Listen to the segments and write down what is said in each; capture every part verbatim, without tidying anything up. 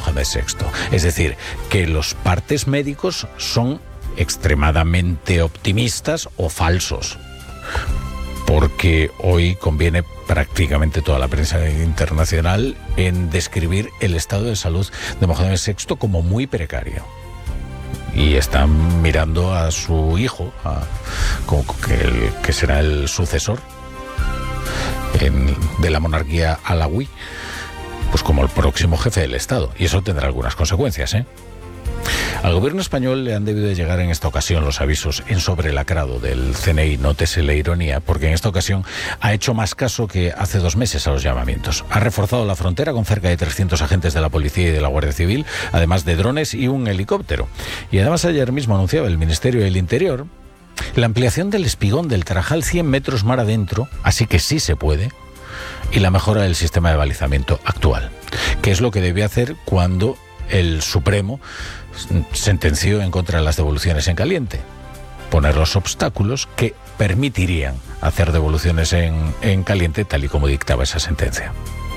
Mohamed sexto. Es decir, que los partes médicos son extremadamente optimistas o falsos, porque hoy conviene prácticamente toda la prensa internacional en describir el estado de salud de Mohamed sexto como muy precario. Y están mirando a su hijo, a, como que, el, que será el sucesor en, de la monarquía alawí, pues como el próximo jefe del Estado. Y eso tendrá algunas consecuencias, ¿eh? Al gobierno español le han debido de llegar en esta ocasión los avisos en sobrelacrado del C N I, nótese la ironía, porque en esta ocasión ha hecho más caso que hace dos meses a los llamamientos. Ha reforzado la frontera con cerca de trescientos agentes de la Policía y de la Guardia Civil, además de drones y un helicóptero. Y además ayer mismo anunciaba el Ministerio del Interior la ampliación del espigón del Tarajal cien metros mar adentro, así que sí se puede, y la mejora del sistema de balizamiento actual, que es lo que debía hacer cuando el Supremo sentenció en contra de las devoluciones en caliente. Poner los obstáculos que permitirían hacer devoluciones en, en caliente, tal y como dictaba esa sentencia.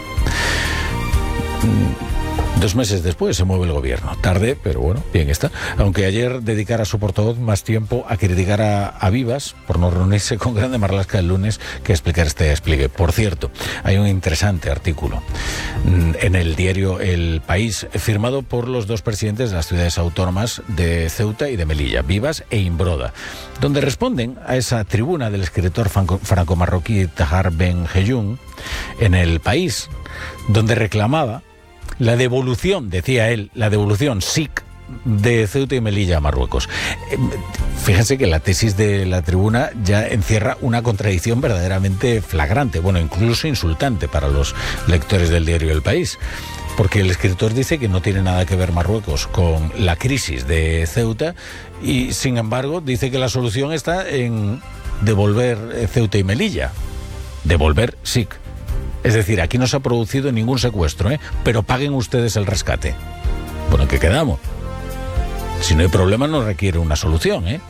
Dos meses después se mueve el gobierno. Tarde, pero bueno, bien está. Aunque ayer dedicara a su portavoz más tiempo a criticar a, a Vivas por no reunirse con Grande Marlaska el lunes que explicar este despliegue. Por cierto, hay un interesante artículo en el diario El País, firmado por los dos presidentes de las ciudades autónomas de Ceuta y de Melilla, Vivas e Imbroda, donde responden a esa tribuna del escritor franco-marroquí Tahar Ben Heyun en El País, donde reclamaba la devolución, decía él, la devolución S I C de Ceuta y Melilla a Marruecos. Fíjense que la tesis de la tribuna ya encierra una contradicción verdaderamente flagrante, bueno, incluso insultante para los lectores del diario El País, porque el escritor dice que no tiene nada que ver Marruecos con la crisis de Ceuta y, sin embargo, dice que la solución está en devolver Ceuta y Melilla, devolver S I C. Es decir, aquí no se ha producido ningún secuestro, ¿eh? Pero paguen ustedes el rescate. Bueno, ¿en qué quedamos? Si no hay problema, no requiere una solución, ¿eh?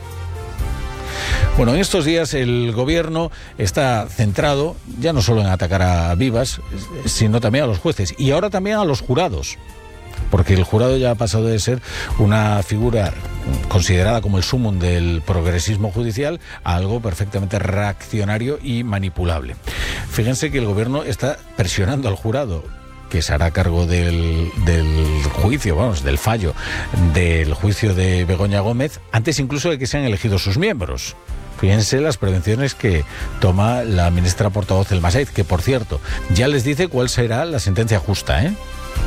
Bueno, en estos días el gobierno está centrado ya no solo en atacar a Vivas, sino también a los jueces y ahora también a los jurados, porque el jurado ya ha pasado de ser una figura considerada como el sumum del progresismo judicial a algo perfectamente reaccionario y manipulable. Fíjense que el gobierno está presionando al jurado, que se hará cargo del, del juicio, vamos, del fallo del juicio de Begoña Gómez, antes incluso de que sean elegidos sus miembros. Fíjense las prevenciones que toma la ministra portavoz Elma Said, que por cierto, ya les dice cuál será la sentencia justa, ¿eh?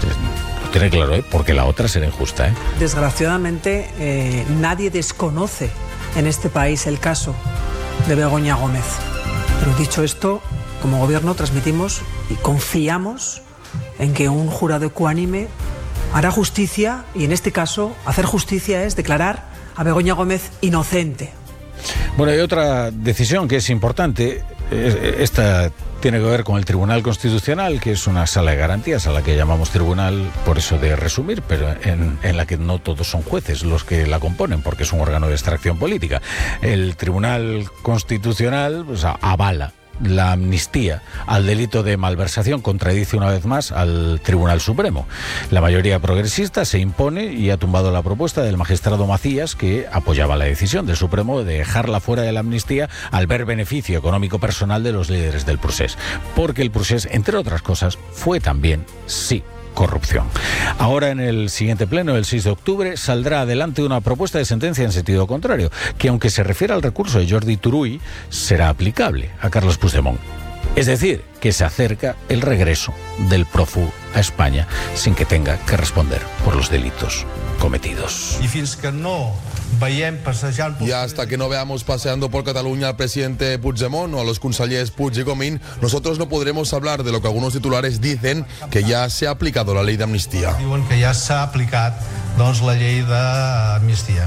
Lo tiene claro, ¿eh? Porque la otra será injusta, ¿eh? Desgraciadamente, eh, nadie desconoce en este país el caso de Begoña Gómez. Pero dicho esto, como gobierno transmitimos y confiamos en que un jurado ecuánime hará justicia, y en este caso hacer justicia es declarar a Begoña Gómez inocente. Bueno, hay otra decisión que es importante. Esta tiene que ver con el Tribunal Constitucional, que es una sala de garantías a la que llamamos tribunal, por eso de resumir, pero en, en la que no todos son jueces los que la componen, porque es un órgano de extracción política. El Tribunal Constitucional, pues, avala la amnistía al delito de malversación, contradice una vez más al Tribunal Supremo. La mayoría progresista se impone y ha tumbado la propuesta del magistrado Macías, que apoyaba la decisión del Supremo de dejarla fuera de la amnistía al ver beneficio económico personal de los líderes del procés, porque el procés, entre otras cosas, fue también, sí, corrupción. Ahora, en el siguiente pleno, el seis de octubre, saldrá adelante una propuesta de sentencia en sentido contrario, que aunque se refiere al recurso de Jordi Turull, será aplicable a Carles Puigdemont. Es decir, que se acerca el regreso del prófugo a España sin que tenga que responder por los delitos cometidos. Y fins que no veiem passejant... Y hasta que no veamos paseando por Cataluña al presidente Puigdemont o a los consellers Puig y Comín, nosotros no podremos hablar de lo que algunos titulares dicen, que ya se ha aplicado la ley de amnistía. Diuen que ja s'ha aplicat, doncs, la llei d'amnistia.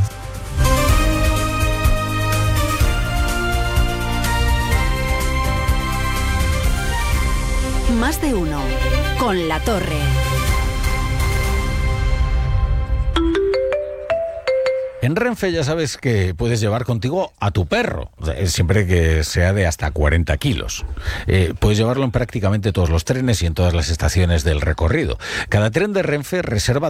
Más de uno, con La Torre. En Renfe ya sabes que puedes llevar contigo a tu perro, siempre que sea de hasta cuarenta kilos. Eh, puedes llevarlo en prácticamente todos los trenes y en todas las estaciones del recorrido. Cada tren de Renfe reserva